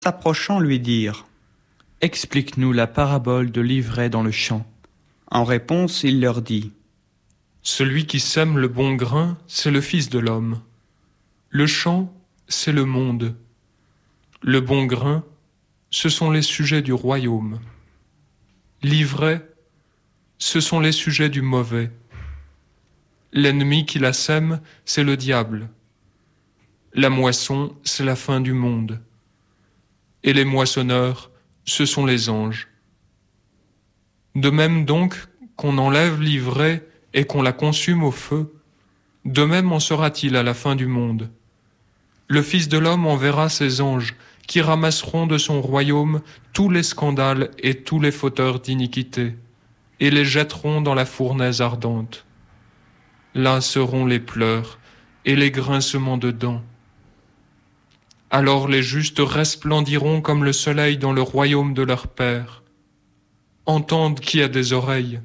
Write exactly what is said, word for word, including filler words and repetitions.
s'approchant lui dirent : « Explique-nous la parabole de l'ivraie dans le champ. » En réponse, il leur dit : « Celui qui sème le bon grain, c'est le Fils de l'homme. Le champ, c'est le monde. Le bon grain, ce sont les sujets du royaume. L'ivraie, ce sont les sujets du mauvais. L'ennemi qui la sème, c'est le diable. La moisson, c'est la fin du monde. Et les moissonneurs, ce sont les anges. De même donc qu'on enlève l'ivraie et qu'on la consume au feu, de même en sera-t-il à la fin du monde. Le Fils de l'homme enverra ses anges qui ramasseront de son royaume tous les scandales et tous les fauteurs d'iniquité et les jetteront dans la fournaise ardente. Là seront les pleurs et les grincements de dents. Alors les justes resplendiront comme le soleil dans le royaume de leur Père. Entende qui a des oreilles.